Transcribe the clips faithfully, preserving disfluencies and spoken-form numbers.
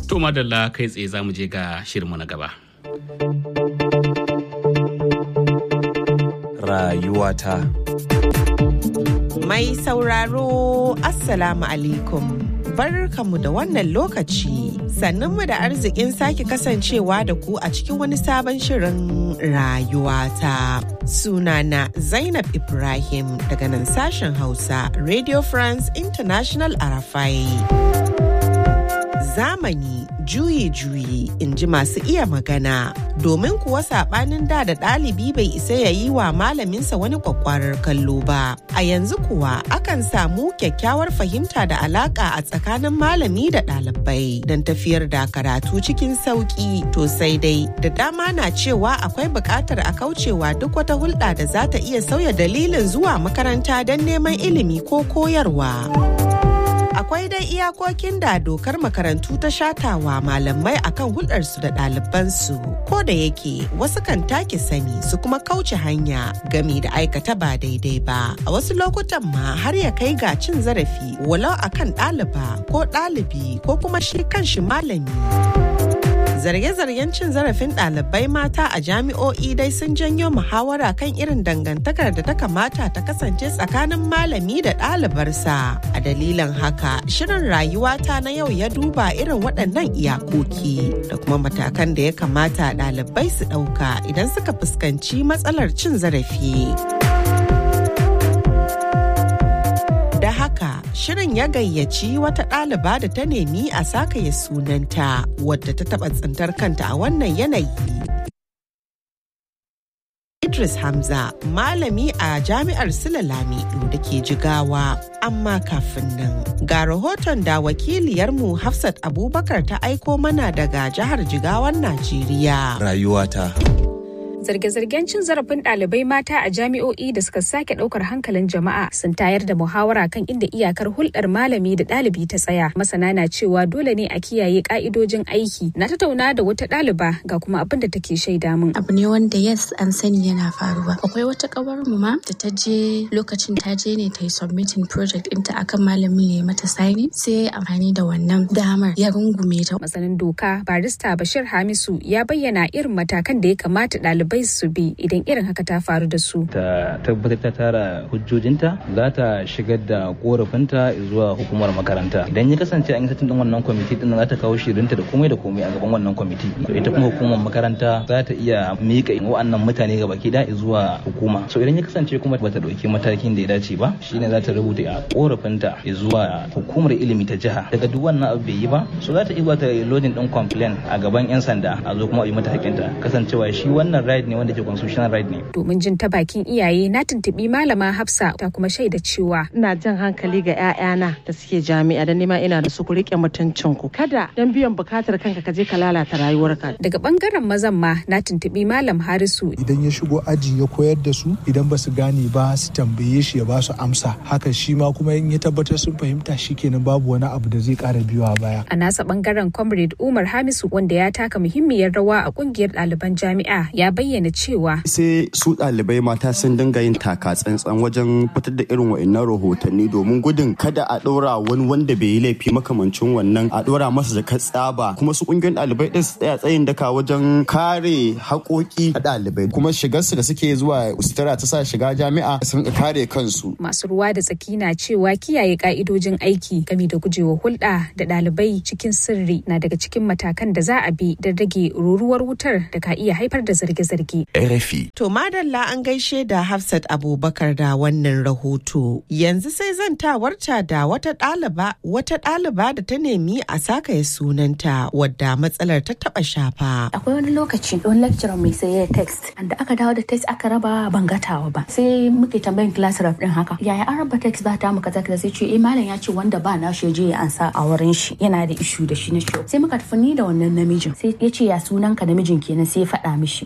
To madalla kai tsaye za mu je ga shirinmu na gaba. Rayuwata. Mai sauraro Assalamu alaikum. Barkanmu da wannan lokaci. Sannunmu da arzikin sake kasancewa da ku a cikin wani sabon shirin rayuwata. Sunana Zainab Ibrahim daga nan sashen Hausa Radio France International Arafai. Zamani juyi-juyi in ji masu iya magana, domin kuwa saɓanin da da ɗalibi bai isa ya yi wa malaminsa wani kwakwarar kallo ba. A yanzu kuwa akan samu kyakkyawar fahimta da alaƙa a tsakanin malami da ɗalibai don tafiyar da karatu cikin sauƙi. To sai dai da dama na cewa akwai buƙatar a kaucewa duk wata hulɗa da za ta iya sauya dalilin zuwa makaranta don neman ilimi ko koyarwa. Akwai dai iyakokin da dokar makarantu ta shatawa malamai akan hulɗarsu da ɗalibansu, ko da yake wasu kan take sani su kuma kauce hanya gami da aikata ba daidai ba. A wasu lokutan ma har ya kai ga cin zarafi walau akan ɗaliba ko ɗalibi ko kuma shi kanshi malami. Zarge-zargen cin zarafin ɗalibai mata a jami'o'i dai sun janyo muhawara kan irin dangantakar da ta kamata ta kasance tsakanin malami da ɗalibarsa. A dalilin haka, shirin rayuwata na yau ya duba irin waɗannan iyakoki da kuma matakan da ya kamata ɗalibai su ɗauka idan suka fuskanci matsalar cin zarafi. Da haka, shirin ya gayyaci wata ɗaliba da ta nemi a sakaya sunanta wadda ta taɓa tsintar kanta a wannan yanayi. Idris Hamza, malami a jami'ar Sule Lamido da ke Jigawa. Amma kafin nan, ga rahoton da wakiliyarmu Hafsat Abubakar ta aiko mana daga jihar Jigawan Najeriya. Rayuwata. Zarge-zargen cin zarafin ɗalibai mata a jami'o'i da suka sake ɗaukar hankalin jama'a sun tayar da muhawara kan inda iyakar hulɗar malami da ɗalibi ta tsaya. Masana na cewa dole ne a kiyaye ƙa'idojin aiki. Na tattauna da wata ɗaliba ga kuma abin da take shaida min. Abu ne wanda yes an sani yana faruwa. Akwai wata ƙawar mu ma da ta je lokacin ta je ne ta yi submitting project ɗinta akan malamin ya yi mata signing, sai ya amfani da wannan damar ya rungume ta. Masanin doka barista Bashir Hamisu ya bayyana irin matakan da ya kamata ɗalibai su bi idan irin haka ta faru da su. Ta tabbatar ta tara hujjojinta, za ta shigar da korafinta zuwa hukumar makaranta. Idan ya kasance an yi satin din wannan kwamiti din, za ta kawo shirinta da komai da komai a gaban wannan kwamiti. Ita kuma hukumar makaranta za ta iya miƙa wa'annan mutane gaba ki da zuwa hukuma. So idan ya kasance kuma bata dauki matakin da ya dace ba, shine za ta rubuta a korafinta zuwa hukumar ilimi ta jiha. Daga duk wannan abu bai yi ba, so za ta iya ta lodin din complaint a gaban yan sanda, a zo kuma a yi mata hakinta. Kasancewa shi wannan right ne wanda ke constitutional right ne. Domin jin ta bakin iyaye na tuntubi malama Hafsa ta kuma shaida cewa ina jan hankali ga 'ya'yana da suke jami'a da nima ina da su ku rike mutuncin ku. Kada dan biyan bukatar kanka ka je ka lalata rayuwarka. Daga bangaren mazan ma na tuntubi malam Harisu. Idan ya shigo aji ya koyar da su, idan ba su gane ba su tambaye shi ya ba su amsa. Haka shi ma kuma in ya tabbatar sun fahimta shikenan babu wani abu da zai kara biyowa baya. A nasa bangaren Comrade Umar Hamisu wanda ya taka muhimmiyar rawa a kungiyar ɗaliban jami'a ya bayyana cewa sai su ɗalibai mata sun dinga yin taka tsantsan wajen fitar da irin wa'annan rahotanni domin gudun kada a ɗora wani wanda bai yi laifi makamancin wannan a ɗora masa jakar tsaba. Kuma su ƙungiyar ɗalibai ɗin su tsaya tsayin daka wajen kare haƙoƙi a ɗalibai, kuma shigarsu da suke zuwa sutura ta sa shiga jami'a sun kare kansu. Masu ruwa da tsaki na cewa kiyaye ka'idojin aiki game da gujewa hulɗa da ɗalibai cikin sirri na daga cikin matakan da za a bi don rage ruruwar wutar da ka iya haifar da zarge-zarge. R F I. To madalla an gaishe da Hafsat Abubakar da wannan rahoto. Yanzu sai zantawarta da wata ɗaliba wata ɗaliba da ta nemi a sakaya sunanta wadda matsalar ta taɓa shafa. Akwai wani lokaci wani lecturer mai sai ya text, da aka dawo da text aka raba ban gatawa ba. Sai muke tambayin class rep din haka, yaya an raba text ba ta muka zaka sai ce eh malam ya ce wanda ba na shi je ya ansa a wurin shi yana da issue da shi na shi. Sai muka tafi ni da wannan namijin. Sai ya ce ya sunan ka namijin kenan sai ya faɗa mishi. Muna tsaye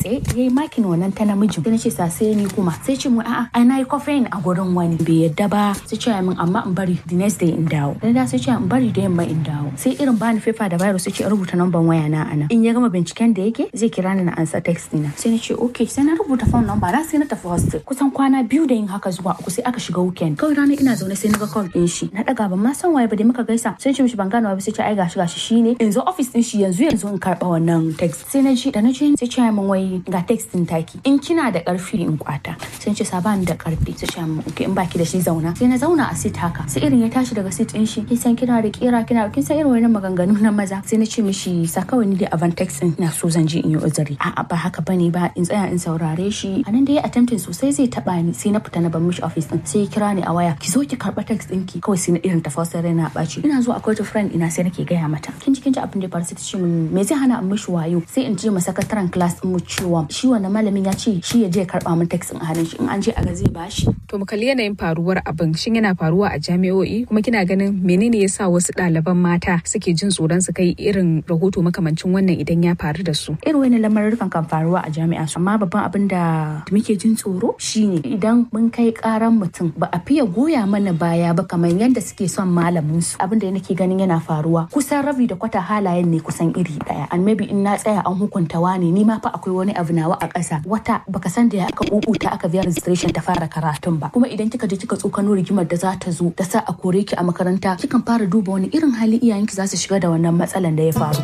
da yayi makin wannan ta namijin sai na ce sa sai ni kuma sai ce mu a'a ai nayi coffee a gurin wani bai yadda ba sai ce min amma in bari the next day in dawo dan da sai ce in bari da yamma in dawo sai irin bani paper da virus sai ce rubuta number waya na ana in ya gama binciken da yake zai kira ni na ansa text dina sai na ce okay sai na rubuta phone number na sai na tafi hostel kusan kwana biyu da yin haka zuwa uku sai aka shiga weekend kawai rana ina zaune sai na ga call din shi na daga ban ma san waye ba da muka gaisa sai ce mishi ban gano ba sai ce ai gashi gashi shine in zo office din shi yanzu yanzu in karba wannan text sai na ji da na ji sai ce min wai ga text din taki in kina da karfi in kwata sai ce sabani da karfi sai ce min okay in baki da shi zauna sai na zauna a seat haka sai irin ya tashi daga seat din shi kin san kina da kira kina kin san irin wannan maganganu na maza sai na ce mishi sa kawai ni da avantex din ina so zan je in yi uzuri a'a ba haka bane ba in tsaya in saurare shi anan da ya attempting sosai zai taba ni sai na fita na bar mishi office din sai ya kira ni a waya ki zo ki karba text ɗinki kawai sai na irin tafasar rai na baci ina zo akwai ta friend ina sai nake gaya mata kin ji kin ji abin da ya faru sai ta ce min me zai hana in mishi wayo sai in je ma sakataren class din mu cewa shi wannan malamin ya ce shi ya je karba min text din a hannun shi in an je a ga zai bashi to mu kalli yanayin faruwar abin shin yana faruwa a jami'o'i kuma kina ganin menene yasa wasu ɗaliban mata suke jin tsoron su kai irin rahoto makamancin wannan idan ya faru da su irin wannan lamarin kan faruwa a jami'a amma babban abin da muke jin tsoro shine idan mun kai karan mutum ba a fiye goya mana baya ba kamar yadda suke son malamin su abin da nake ganin yana faruwa kusan rabi da kwata halayen ne kusan iri daya and maybe in na tsaya an hukunta wani ni ma fa akwai wani abu nawa a ƙasa wata baka san da aka kubuta aka biya registration ta fara karatun ba kuma idan kika je kika tsokano rigimar da za ta zo da sa a kore ki a makaranta kikan fara duba wani irin hali iyayenki za su shiga da wannan matsalan da ya faru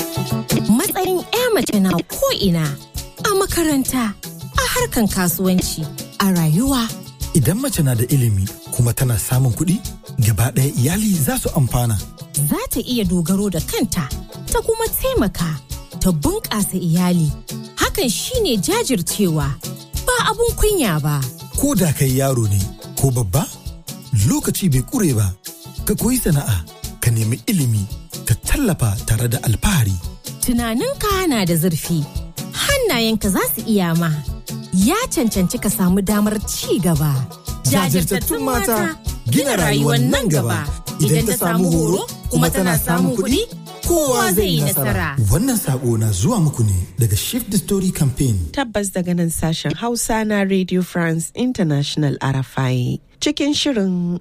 matsayin ya mace na ko ina a makaranta a harkan kasuwanci a rayuwa idan mace na da ilimi kuma tana samun kuɗi gaba ɗaya iyali za su amfana za ta iya dogaro da kanta ta kuma taimaka ta bunƙasa iyali hakan shine jajircewa ba abun kunya ba ko da kai yaro ne ko babba lokaci bai ƙure ba ka koyi sana'a ka nemi ilimi ka tallafa tare da alfahari tunaninka na da zurfi hannayenka za su iya ma ya cancanci ka samu damar ci gaba jajirtattun mata gina rayuwar nan gaba idan ta samu horo kuma tana samun kuɗi kowa zai yi nasara. Wannan sako na zuwa muku ne daga Shift the Story Campaign. Tabbas daga nan sashen Hausa na Radio France International R F I. Cikin shirin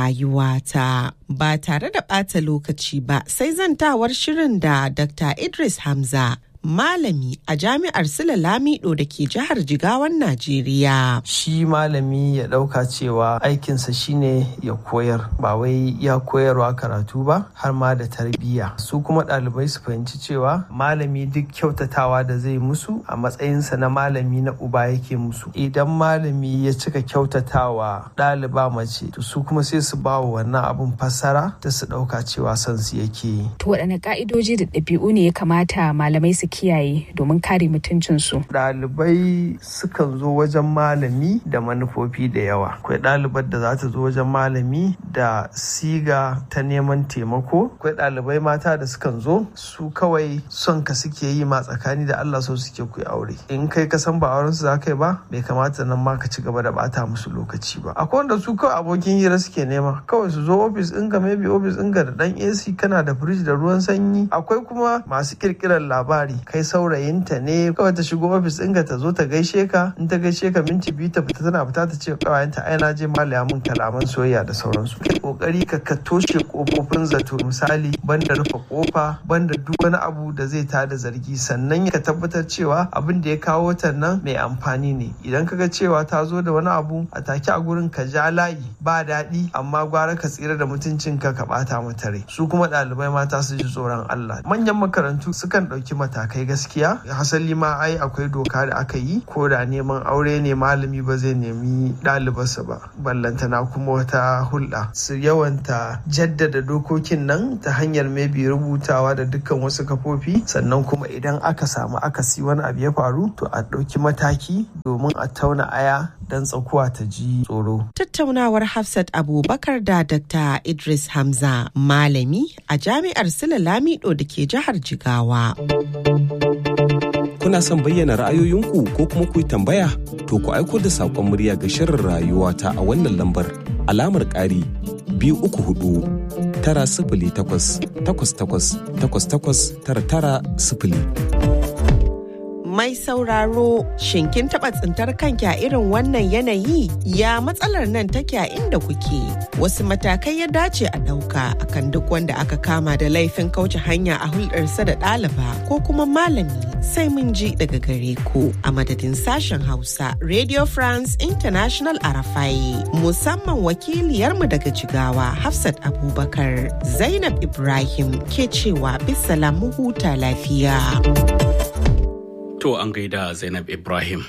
rayuwata ba tare da ɓata lokaci ba sai zantawar shirin da Doctor Idris Hamza. Malami a jami'ar Sule Lamido da ke jihar Jigawan Najeriya. Shi malami ya ɗauka cewa aikinsa shine ya koyar ba wai ya koyarwa karatu ba har ma da tarbiyya. Su kuma ɗalibai su fahimci cewa malami duk kyautatawa da zai musu a matsayinsa na malami na uba yake musu. Idan malami ya cika kyautatawa ɗaliba mace to su kuma sai su ba wa wannan abun fassara da su ɗauka cewa son su yake yi. To waɗanne ƙa'idoji da ɗabi'u ne ya kamata malamai su kiyaye domin kare mutuncinsu? Ɗalibai sukan zo wajen malami da manufofi da yawa. Akwai ɗalibar da za ta zo wajen malami da siga ta neman taimako. Akwai ɗalibai mata da sukan zo su kawai son ka suke yi ma tsakani da Allah so suke ku aure. In kai ka san ba auren su za ka yi ba, bai kamata nan ma ka ci gaba da bata musu lokaci ba. Akwai wanda su kawai abokin hira suke nema. Kawai su zo ofis ɗinka maybe ofis ɗinka da ɗan A C kana da firij da ruwan sanyi. Akwai kuma masu ƙirƙirar labari. Kai saurayinta ne kawai ta shigo ofis ɗinka ta zo ta gaishe ka in ta gaishe ka minti biyu ta fita tana fita ta ce kawayenta ai na je malaya mun kalaman soyayya da sauransu. Kai kokari ka ka toshe kofofin zato misali banda rufe kofa banda duk wani abu da zai tada zargi sannan ka tabbatar cewa abin da ya kawo ta nan mai amfani ne. Idan ka ga cewa ta zo da wani abu a take a gurin ka ja layi ba daɗi amma gwara ka tsira da mutuncinka ka bata mata rai. Su kuma ɗalibai mata su ji tsoron Allah. Manyan makarantu sukan ɗauki matakai kai gaskiya hasali ma ai akwai doka da aka yi ko da neman aure ne malami ba zai nemi ɗalibarsa ba ballantana kuma wata hulɗa su yawanta jaddada dokokin nan ta hanyar maybe rubutawa da dukkan wasu kafofi sannan kuma idan aka samu akasi wani abu ya faru to a ɗauki mataki domin a tauna aya don tsakuwa ta ji tsoro. Tattaunawar Hafsat Abubakar da Doctor Idris Hamza malami a jami'ar Sule Lamido da ke jihar Jigawa. Kuna son bayyana ra'ayoyinku ko kuma ku yi tambaya? To ku aiko da saƙon murya ga shirin rayuwa ta a wannan lambar alamar ƙari biyu uku hudu tara sifili takwas takwas takwas takwas takwas tara tara sifili. Mai sauraro, shin kin taɓa tsintar kanki a irin wannan yanayi? Ya matsalar nan take a inda kuke? Wasu matakai ya dace a ɗauka akan duk wanda aka kama da laifin kauce hanya a hulɗarsa da ɗaliba ko kuma malami? Sai mun ji daga gare ku a madadin sashen Hausa Radio France International Arafai, musamman wakiliyarmu daga Jigawa Hafsat Abubakar. Zainab Ibrahim ke cewa bisalam mu huta lafiya. To an gaida Zainab Ibrahim.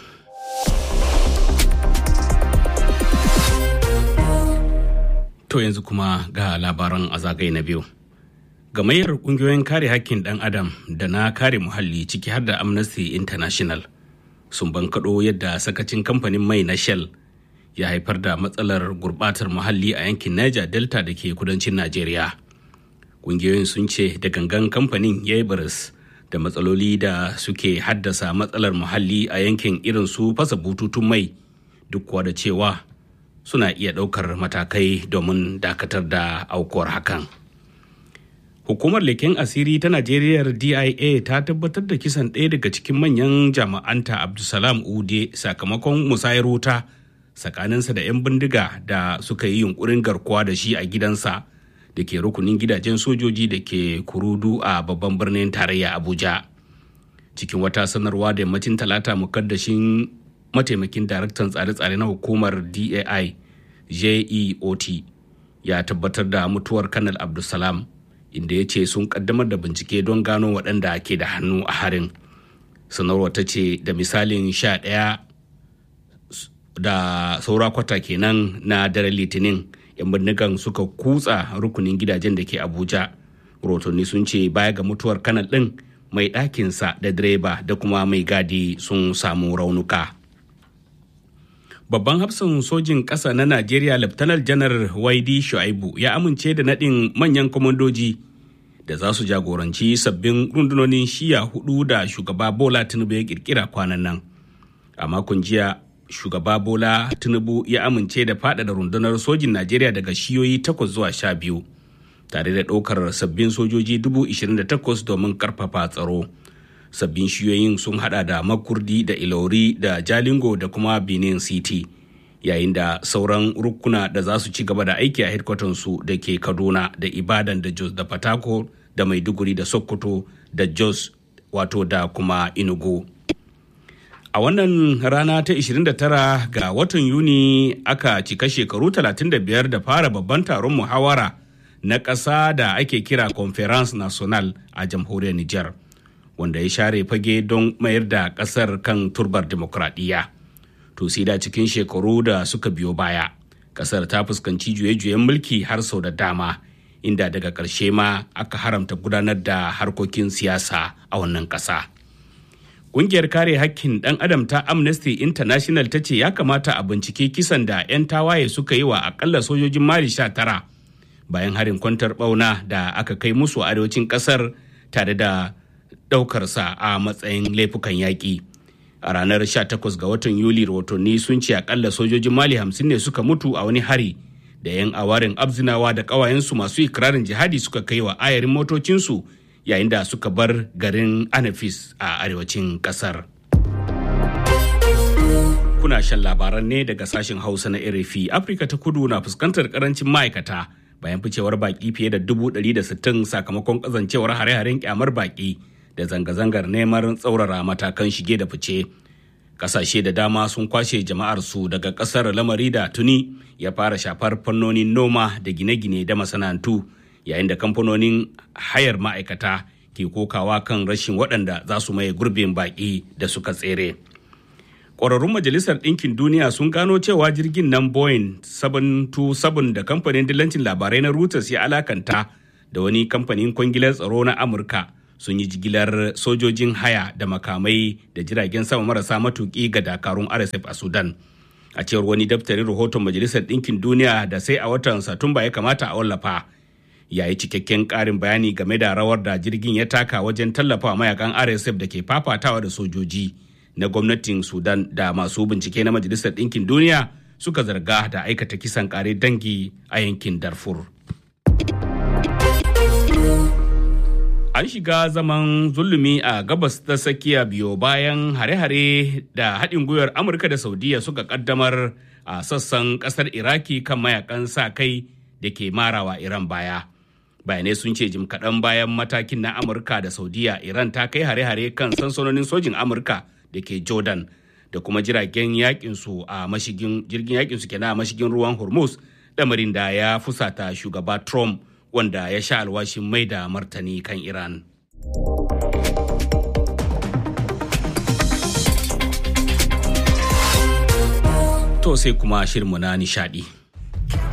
To yanzu kuma ga labaran a zagaye na biyu. Gamayyar ƙungiyoyin kare haƙƙin ɗan adam da na kare muhalli ciki har da Amnesty International sun bankaɗo yadda sakacin kamfanin mai na Shell ya haifar da matsalar gurɓatar muhalli a yankin Niger Delta da ke kudancin Najeriya. Ƙungiyoyin sun ce da gangan kamfanin ya yi baris da matsaloli da suke haddasa matsalar muhalli a yankin irin su fasa bututun mai, duk kuwa da cewa suna iya ɗaukar matakai domin dakatar da aukuwar hakan. Hukumar leken asiri ta Najeriya D I A ta tabbatar da kisan ɗaya daga cikin manyan jami'anta Abdulsalam Ude sakamakon musayar wuta tsakaninsa da 'yan bindiga da suka yi yunkurin garkuwa da shi a gidansa da ke rukunin gidajen sojoji da ke Kurudu a babban birnin tarayya Abuja. Cikin wata sanarwa da yammacin talata, mukaddashin mataimakin daraktan tsare-tsare na hukumar D A I J E O T ya tabbatar da mutuwar Kanal Abdulsalam, inda ya ce sun kaddamar da bincike don gano waɗanda ke da hannu a harin. Sanarwa ta ce da misalin sha ɗaya da saura kwata kenan na daren Litinin, 'yan bindigan suka kutsa rukunin gidajen da ke Abuja. Rotonni sun ce baya ga mutuwar kanal ɗin, mai ɗakinsa da direba da kuma mai gadi sun samu raunuka. Babban hafsan sojin ƙasa na Najeriya Laftanar Janar Waidi Shu'aibu ya amince da naɗin manyan kwamandoji da za su jagoranci sabbin rundunonin shiya hudu da shugaba Bola Tinubu ya kirkira kwanan nan. A makon jiya, shugaba Bola Tinubu ya amince da faɗaɗa rundunar sojin Najeriya daga shiyoyi takwas zuwa sha biyu, tare da ɗaukar sabbin sojoji dubu ishirin da takwas domin ƙarfafa tsaro. Sabbin shiyoyin sun hada da Makurdi da Ilori da Jalingo da kuma Benin City, yayin da sauran rukuna da za su ci gaba da aiki a hedkwatansu da ke Kaduna da Ibadan da Jos da Fatako da Maiduguri da Sokoto da Jos wato da kuma Enugu. A wannan rana ta ishirin da tara ga watan Yuni aka cika shekaru talatin da biyar da fara babban taron muhawara na ƙasa da ake kira Conference National a jamhuriyar Nijar, wanda ya share fage don mayar da ƙasar kan turbar demokradiyya. To sai da cikin shekaru da suka biyo baya, ƙasar ta fuskanci juye-juyen mulki har sau da dama, inda daga ƙarshe ma aka haramta gudanar da harkokin siyasa a wannan ƙasa. Ƙungiyar kare hakkin ɗan adam ta Amnesty International ta ce ya kamata a bincike kisan da 'yan tawaye suka yi wa akalla sojojin Mali sha tara bayan harin kwantar ɓauna da aka kai musu a arewacin ƙasar, tare da ɗaukarsa a matsayin laifukan yaƙi. A ranar sha takwas ga watan Yuli, rahotanni sun ce akalla sojojin Mali hamsin ne suka mutu a wani hari da 'yan awarin Abzinawa da ƙawayensu masu ikirarin jihadi suka kai wa ayarin motocinsu yayin da suka bar garin Anafis a arewacin ƙasar. Kuna shan labaran ne daga sashen Hausa na R F I. Afirka ta Kudu na fuskantar ƙarancin ma'aikata bayan ficewar baƙi fiye da dubu ɗari da sittin sakamakon ƙazancewar hare-haren ƙyamar baƙi da zanga-zangar neman tsaurara matakan shige da fice. Kasashe da dama sun kwashe jama'arsu daga kasar, lamari da tuni ya fara shafar fannonin noma da gine-gine da masana'antu, yayin da kamfanonin hayar ma'aikata ke kokawa kan rashin waɗanda za su maye gurbin baƙi da suka tsere. Ƙwararrun Majalisar Ɗinkin Duniya sun gano cewa jirgin nan Boeing seven two seven da kamfanin dillancin labarai na Reuters ya alakanta da wani kamfanin kwangilar tsaro na Amurka sun yi jigilar sojojin haya da makamai da jiragen sama marasa matuƙi ga dakarun R S F a Sudan. A cewar wani daftarin rahoton Majalisar Ɗinkin Duniya da sai a watan Satumba ya kamata a wallafa, ya yi cikakken ƙarin bayani game da rawar da jirgin ya taka wajen tallafa mayakan R S F da ke fafatawa da sojoji na gwamnatin Sudan da masu bincike na Majalisar Ɗinkin Duniya suka zarga da aikata kisan ƙare dangi a yankin Darfur. An an shiga zaman zulumi a gabas ta tsakiya biyo bayan hare-hare da haɗin gwiwar Amurka da Saudiya suka kaddamar a sassan ƙasar Iraki kan mayakan sa kai da ke marawa Iran baya. Bayanai sun ce jim kaɗan bayan matakin na Amurka da Saudiya, Iran ta kai hare-hare kan sansanonin sojin Amurka da ke Jordan da kuma jiragen yakinsu a mashigin jirgin yakinsu kenan a mashigin ruwan Hormuz, lamarin da ya fusata shugaba Trump wanda ya sha alwashin mai da martani kan Iran. To sai kuma shirinmu na nishadi.